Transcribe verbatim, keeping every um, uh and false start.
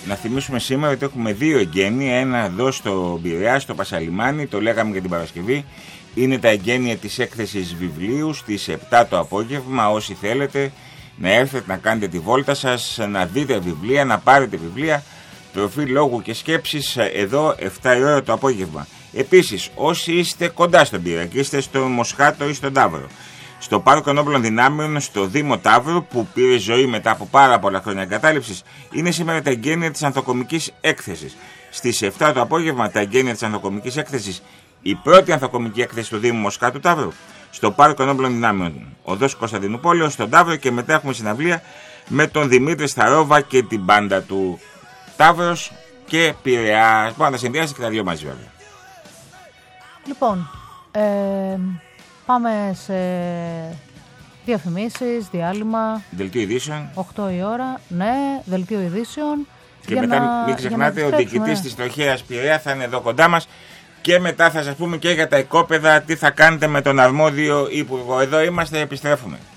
Να θυμίσουμε σήμερα ότι έχουμε δύο εγγένεια. Ένα εδώ στο Πειραιά, στο Πασαλιμάνι, το λέγαμε για την Παρασκευή. Είναι τα εγγένεια της έκθεσης βιβλίου στις επτά το απόγευμα. Όσοι θέλετε να έρθετε να κάνετε τη βόλτα σας, να δείτε βιβλία, να πάρετε βιβλία. Προφίλ λόγου και σκέψης εδώ επτά η ώρα το απόγευμα. Επίσης, όσοι είστε κοντά στον Πειραιά και είστε στο Μοσχάτο ή στον Ταύρο, στο Πάρκο Ενόπλων Δυνάμεων, στο Δήμο Ταύρου, που πήρε ζωή μετά από πάρα πολλά χρόνια εγκατάλειψης, είναι σήμερα τα εγγένεια της ανθοκομικής έκθεσης. Στις επτά το απόγευμα τα εγγένεια της ανθοκομικής έκθεσης, η πρώτη ανθοκομική έκθεση του Δήμου Μοσχάτου Ταύρου, στο Πάρκο Ενόπλων Δυνάμεων, οδός Κωνσταντινούπολεως, στον Ταύρο, και μετά έχουμε συναυλία με τον Δημήτρη Σταρόβα και την μπάντα του. Ταύρος και Πειραιάς. Μπορεί να τα συνδυάσει και τα δύο μαζί, βέβαια. Λοιπόν, ε, πάμε σε διαφημίσεις, διάλειμμα. Δελτίο ειδήσεων. οκτώ η ώρα, ναι, δελτίο ειδήσεων. Και μετά να, μην ξεχνάτε ότι ο διοικητής της Τροχέας Πειραιά θα είναι εδώ κοντά μας. Και μετά θα σας πούμε και για τα οικόπεδα τι θα κάνετε με τον αρμόδιο υπουργό. Εδώ είμαστε, επιστρέφουμε.